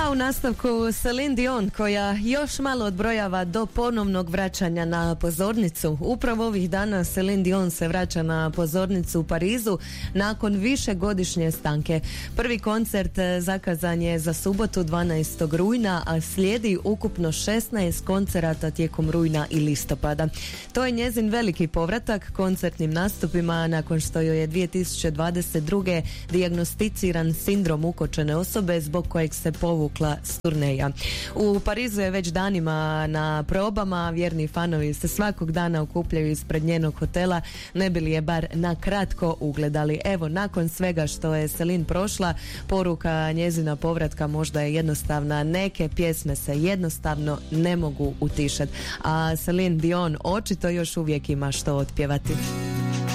A u nastavku Celine Dion, koja još malo odbrojava do ponovnog vraćanja na pozornicu. Upravo ovih dana Celine Dion se vraća na pozornicu u Parizu nakon višegodišnje stanke. Prvi koncert zakazan je za subotu 12. rujna, a slijedi ukupno 16 koncerata tijekom rujna i listopada. To je njezin veliki povratak koncertnim nastupima nakon što joj je 2022. dijagnosticiran sindrom ukočene osobe zbog kojeg se povukla s turneja. U Parizu je već danima na probama, vjerni fanovi se svakog dana okupljaju ispred njenog hotela, ne bi li je bar na kratko ugledali. Evo, nakon svega što je Celine prošla, poruka njezina povratka možda je jednostavna. Neke pjesme se jednostavno ne mogu utišati, a Celine Dion očito još uvijek ima što otpjevati.